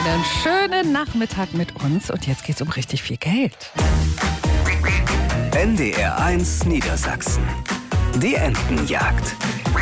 Einen schönen Nachmittag mit uns und jetzt geht's um richtig viel Geld. NDR 1 Niedersachsen. Die Entenjagd.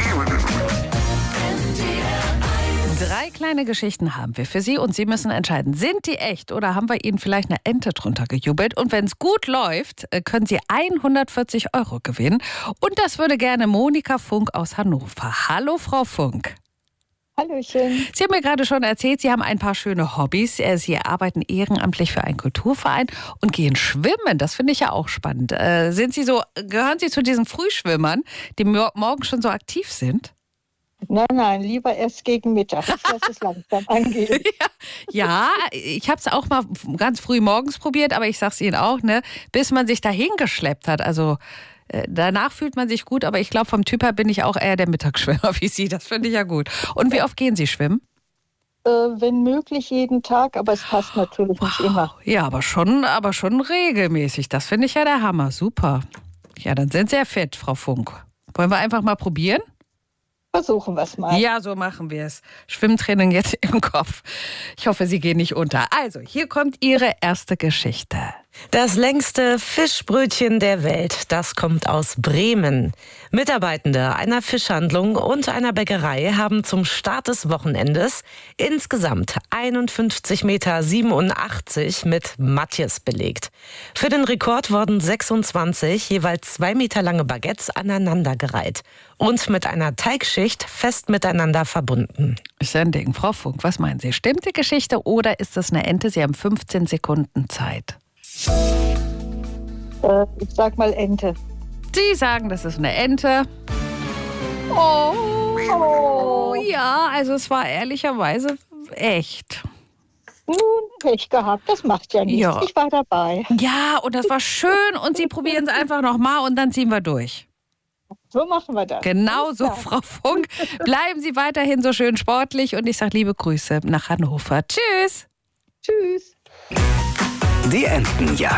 3 kleine Geschichten haben wir für Sie und Sie müssen entscheiden, sind die echt oder haben wir Ihnen vielleicht eine Ente drunter gejubelt? Und wenn es gut läuft, können Sie 140 € gewinnen. Und das würde gerne Monika Funk aus Hannover. Hallo, Frau Funk. Hallöchen. Sie haben mir gerade schon erzählt, Sie haben ein paar schöne Hobbys. Sie arbeiten ehrenamtlich für einen Kulturverein und gehen schwimmen. Das finde ich ja auch spannend. Gehören Sie zu diesen Frühschwimmern, die morgen schon so aktiv sind? Nein, lieber erst gegen Mittag, dass es langsam angeht. Ja, ich habe es auch mal ganz früh morgens probiert, aber ich sage es Ihnen auch, ne, bis man sich dahin geschleppt hat. Also danach fühlt man sich gut, aber ich glaube, vom Typ her bin ich auch eher der Mittagsschwimmer wie Sie. Das finde ich ja gut. Und wie oft gehen Sie schwimmen? Wenn möglich jeden Tag, aber es passt natürlich nicht immer. Ja, aber schon regelmäßig. Das finde ich ja der Hammer. Super. Ja, dann sind Sie ja fit, Frau Funk. Wollen wir einfach mal probieren? Versuchen wir es mal. Ja, so machen wir es. Schwimmtraining jetzt im Kopf. Ich hoffe, Sie gehen nicht unter. Also, hier kommt Ihre erste Geschichte. Das längste Fischbrötchen der Welt, das kommt aus Bremen. Mitarbeitende einer Fischhandlung und einer Bäckerei haben zum Start des Wochenendes insgesamt 51,87 Meter mit Matjes belegt. Für den Rekord wurden 26 jeweils 2 Meter lange Baguettes aneinandergereiht und mit einer Teigschicht fest miteinander verbunden. Ist ja ein Ding. Frau Funk, was meinen Sie? Stimmt die Geschichte oder ist das eine Ente? Sie haben 15 Sekunden Zeit. Ich sag mal Ente. Sie sagen, das ist eine Ente. Oh, ja, also es war ehrlicherweise echt. Nun, Pech gehabt, das macht ja nichts. Ja. Ich war dabei. Ja, und das war schön und Sie probieren es einfach nochmal und dann ziehen wir durch. So machen wir das. Genau so, Frau Funk. Bleiben Sie weiterhin so schön sportlich und ich sage liebe Grüße nach Hannover. Tschüss. Tschüss. Die Entenjagd.